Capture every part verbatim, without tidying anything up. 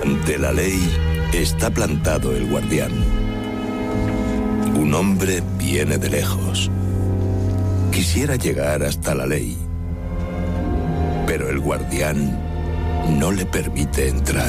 Ante la ley está plantado el guardián. Un hombre viene de lejos. Quisiera llegar hasta la ley, pero el guardián no le permite entrar.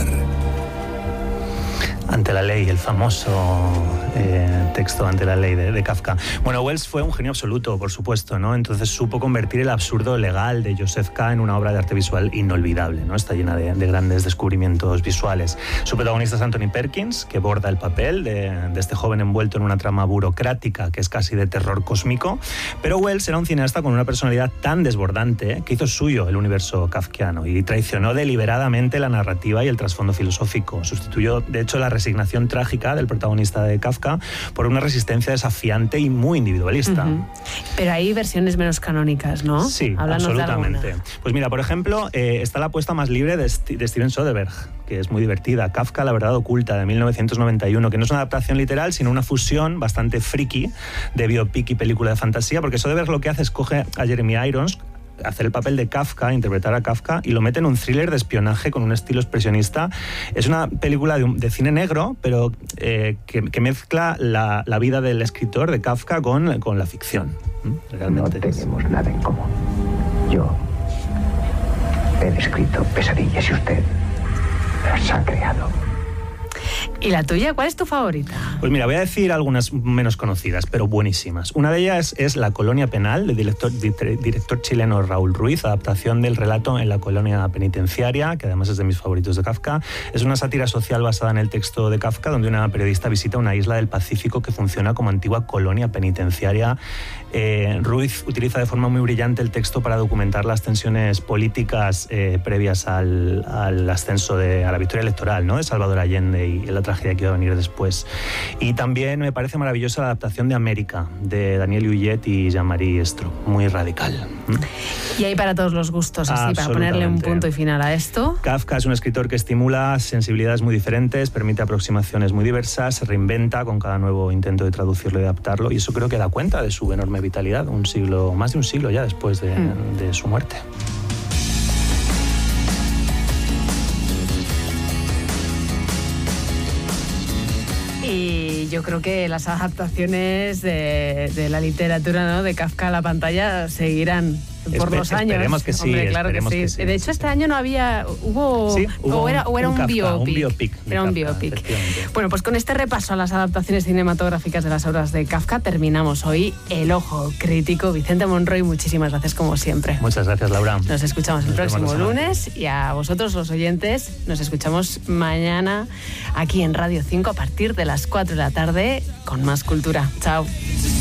Ante la ley, el famoso eh, texto Ante la ley de, de Kafka. Bueno, Wells fue un genio absoluto, por supuesto, ¿no? Entonces supo convertir el absurdo legal de Joseph K. en una obra de arte visual inolvidable, ¿no? Está llena de, de grandes descubrimientos visuales. Su protagonista es Anthony Perkins, que borda el papel de, de este joven envuelto en una trama burocrática que es casi de terror cósmico. Pero Wells era un cineasta con una personalidad tan desbordante que hizo suyo el universo kafkiano y traicionó deliberadamente la narrativa y el trasfondo filosófico. Sustituyó, de hecho, la resignación trágica del protagonista de Kafka por una resistencia desafiante y muy individualista. Uh-huh. Pero hay versiones menos canónicas, ¿no? Sí, Háblanos absolutamente. Pues mira, por ejemplo, eh, está la apuesta más libre de, St- de Steven Soderbergh, que es muy divertida. Kafka, la verdad oculta, de mil novecientos noventa y uno, que no es una adaptación literal, sino una fusión bastante friki de biopic y película de fantasía, porque Soderbergh lo que hace es coge a Jeremy Irons, hacer el papel de Kafka, interpretar a Kafka, y lo mete en un thriller de espionaje con un estilo expresionista. Es una película de, un, de cine negro, pero eh, que, que mezcla la, la vida del escritor de Kafka con, con la ficción. Realmente no tenemos es... nada en común. Yo he escrito pesadillas y usted las ha creado. ¿Y la tuya? ¿Cuál es tu favorita? Pues mira, voy a decir algunas menos conocidas, pero buenísimas. Una de ellas es La colonia penal, del director, director chileno Raúl Ruiz, adaptación del relato En la colonia penitenciaria, que además es de mis favoritos de Kafka. Es una sátira social basada en el texto de Kafka, donde una periodista visita una isla del Pacífico que funciona como antigua colonia penitenciaria. Eh, Ruiz utiliza de forma muy brillante el texto para documentar las tensiones políticas eh, previas al, al ascenso, de, a la victoria electoral, ¿no?, de Salvador Allende y la tragedia que iba a venir después. Y también me parece maravillosa la adaptación de América, de Daniel Huyet y Jean-Marie Estro, muy radical. Y hay para todos los gustos, así, para ponerle un punto y final a esto. Kafka es un escritor que estimula sensibilidades muy diferentes, permite aproximaciones muy diversas, se reinventa con cada nuevo intento de traducirlo y adaptarlo, y eso creo que da cuenta de su enorme vitalidad, un siglo, más de un siglo ya después de, mm. de su muerte. Y yo creo que las adaptaciones de, de la literatura, ¿no?, de Kafka a la pantalla seguirán por Espe- los años. Esperemos que sí. Hombre, claro que sí. que sí. De hecho, este año no había... Hubo, sí, hubo o era, o era un, un, Kafka, biopic. un biopic. Era un Kafka, biopic. Bueno, pues con este repaso a las adaptaciones cinematográficas de las obras de Kafka terminamos hoy El Ojo Crítico. Vicente Monroy, muchísimas gracias como siempre. Muchas gracias, Laura. Nos escuchamos el nos próximo lunes y a vosotros los oyentes nos escuchamos mañana aquí en Radio cinco a partir de las cuatro de la tarde con más cultura. Chao.